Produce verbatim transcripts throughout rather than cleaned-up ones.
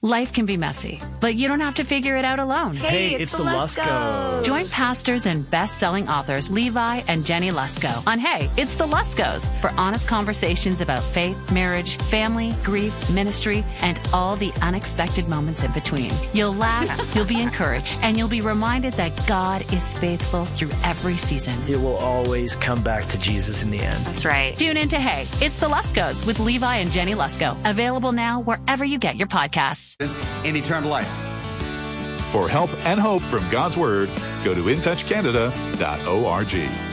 Life can be messy, but you don't have to figure it out alone. Hey, Hey, it's, it's the the Luskos. Join pastors and best-selling authors Levi and Jenny Lusko on Hey, It's the Luskos for honest conversations about faith, marriage, family, grief, ministry, and all the unexpected moments in between. You'll laugh, you'll be encouraged, and you'll be reminded that God is faithful through every season. It will always come back to Jesus in the end. That's right. Tune in to Hey, It's the Luskos with Levi and Jenny Lusko. Available now wherever you get your podcasts. In eternal life. For help and hope from God's Word, go to in touch canada dot org.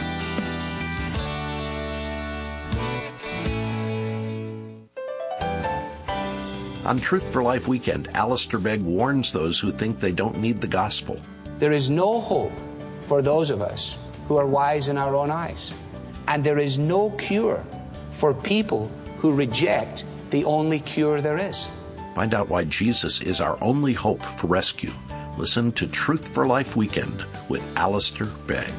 On Truth for Life Weekend, Alistair Begg warns those who think they don't need the gospel. There is no hope for those of us who are wise in our own eyes. And there is no cure for people who reject the only cure there is. Find out why Jesus is our only hope for rescue. Listen to Truth for Life Weekend with Alistair Begg.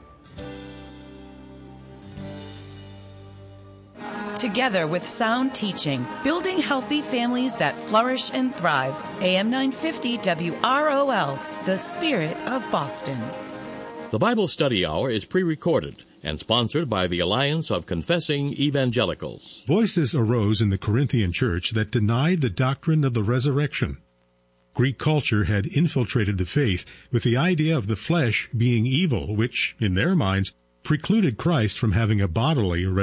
Together with sound teaching, building healthy families that flourish and thrive. A M nine fifty W R O L, the spirit of Boston. The Bible Study Hour is pre-recorded and sponsored by the Alliance of Confessing Evangelicals. Voices arose in the Corinthian church that denied the doctrine of the resurrection. Greek culture had infiltrated the faith with the idea of the flesh being evil, which, in their minds, precluded Christ from having a bodily resurrection.